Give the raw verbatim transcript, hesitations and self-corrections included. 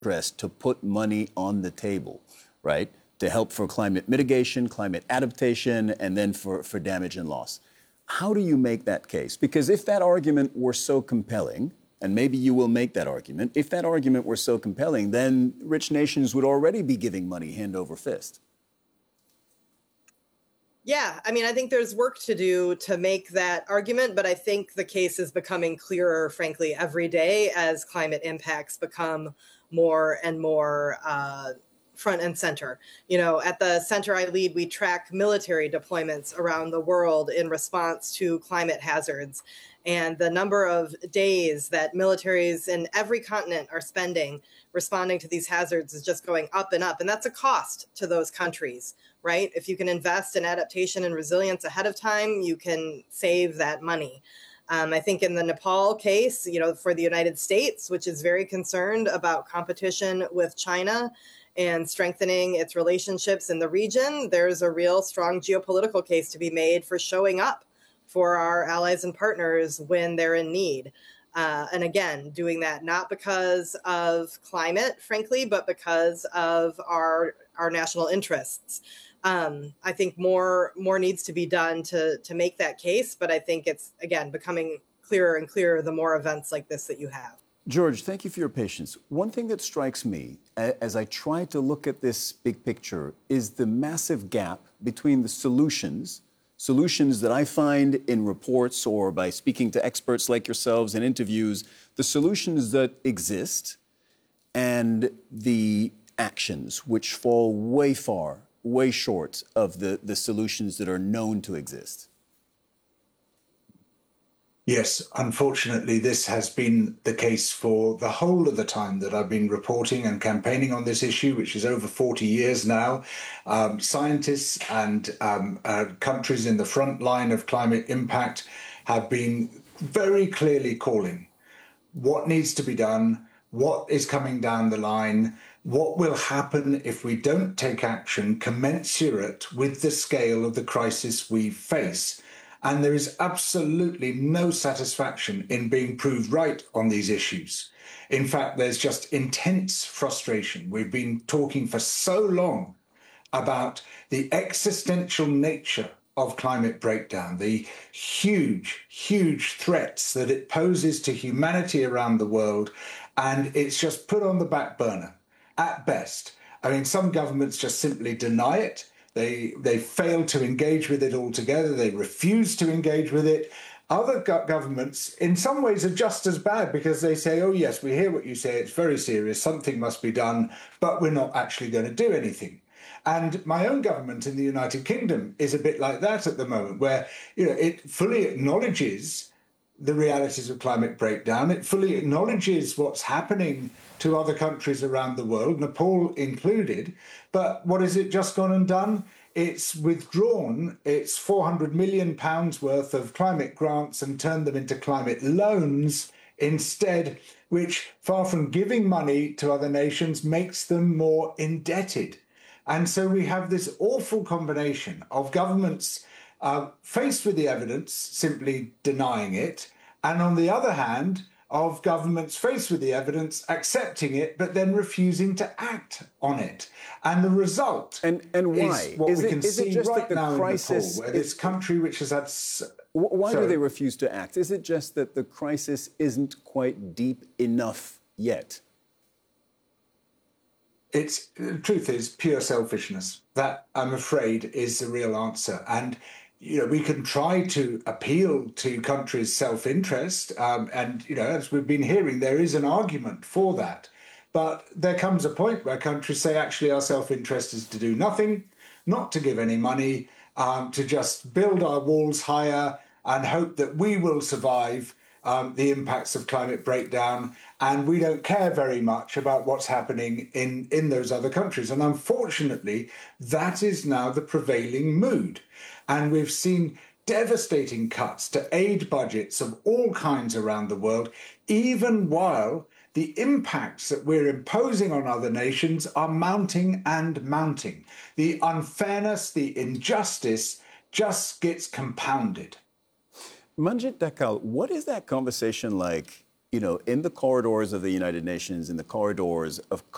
interest to put money on the table, right, to help for climate mitigation, climate adaptation, and then for, for damage and loss. How do you make that case? Because if that argument were so compelling, and maybe you will make that argument, if that argument were so compelling, then rich nations would already be giving money hand over fist. Yeah, I mean, I think there's work to do to make that argument, but I think the case is becoming clearer, frankly, every day as climate impacts become more and more uh, front and center. You know, at the center I lead, we track military deployments around the world in response to climate hazards. And the number of days that militaries in every continent are spending responding to these hazards is just going up and up. And that's a cost to those countries, right? If you can invest in adaptation and resilience ahead of time, you can save that money. Um, I think in the Nepal case, you know, for the United States, which is very concerned about competition with China and strengthening its relationships in the region, there's a real strong geopolitical case to be made for showing up for our allies and partners when they're in need. Uh, and again, doing that not because of climate, frankly, but because of our our national interests. Um, I think more more needs to be done to to make that case, but I think it's, again, becoming clearer and clearer the more events like this that you have. George, thank you for your patience. One thing that strikes me as I try to look at this big picture is the massive gap between the solutions Solutions that I find in reports or by speaking to experts like yourselves in interviews, the solutions that exist and the actions which fall way far, way short of the, the solutions that are known to exist. Yes, unfortunately, this has been the case for the whole of the time that I've been reporting and campaigning on this issue, which is over forty years now. Um, scientists and um, uh, countries in the front line of climate impact have been very clearly calling what needs to be done, what is coming down the line, what will happen if we don't take action commensurate with the scale of the crisis we face. And there is absolutely no satisfaction in being proved right on these issues. In fact, there's just intense frustration. We've been talking for so long about the existential nature of climate breakdown, the huge, huge threats that it poses to humanity around the world, and it's just put on the back burner at best. I mean, some governments just simply deny it. They they fail to engage with it altogether. They refuse to engage with it. Other go- governments, in some ways, are just as bad because they say, oh, yes, we hear what you say. It's very serious. Something must be done, but we're not actually going to do anything. And my own government in the United Kingdom is a bit like that at the moment, where, you know, it fully acknowledges the realities of climate breakdown. It fully acknowledges what's happening to other countries around the world, Nepal included. But what has it just gone and done? It's withdrawn its four hundred million pounds worth of climate grants and turned them into climate loans instead, which, far from giving money to other nations, makes them more indebted. And so we have this awful combination of governments uh, faced with the evidence, simply denying it, and on the other hand, of governments faced with the evidence, accepting it, but then refusing to act on it. And the result and, and why? is what is we it, can is see it just right that the now crisis in Nepal, where this country which has had... Why Sorry. do they refuse to act? Is it just that the crisis isn't quite deep enough yet? It's, the truth is pure selfishness. That, I'm afraid, is the real answer. And you know, we can try to appeal to countries' self-interest, um, and, you know, as we've been hearing, there is an argument for that. But there comes a point where countries say, actually, our self-interest is to do nothing, not to give any money, um, to just build our walls higher and hope that we will survive um, the impacts of climate breakdown, and we don't care very much about what's happening in, in those other countries. And unfortunately, that is now the prevailing mood. And we've seen devastating cuts to aid budgets of all kinds around the world, even while the impacts that we're imposing on other nations are mounting and mounting. The unfairness, the injustice just gets compounded. Manjit Dhakal, what is that conversation like, you know, in the corridors of the United Nations, in the corridors of